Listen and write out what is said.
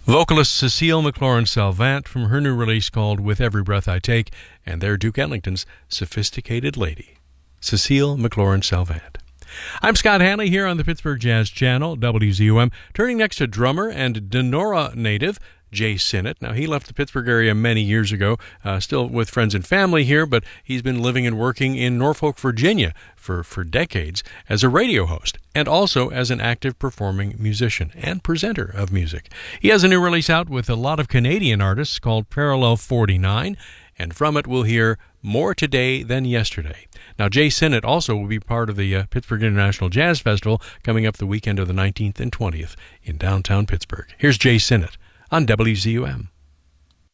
Vocalist Cecile McLaurin-Salvant from her new release called With Every Breath I Take, and their Duke Ellington's Sophisticated Lady. Cecile McLaurin-Salvant. I'm Scott Hanley here on the Pittsburgh Jazz Channel, WZUM, turning next to drummer and Donora native Jay Sinnott. Now, he left the Pittsburgh area many years ago, still with friends and family here, but he's been living and working in Norfolk, Virginia for decades as a radio host and also as an active performing musician and presenter of music. He has a new release out with a lot of Canadian artists called Parallel 49, and from it we'll hear More Today Than Yesterday. Now, Jay Sinnott also will be part of the Pittsburgh International Jazz Festival coming up the weekend of the 19th and 20th in downtown Pittsburgh. Here's Jay Sinnott on WZUM.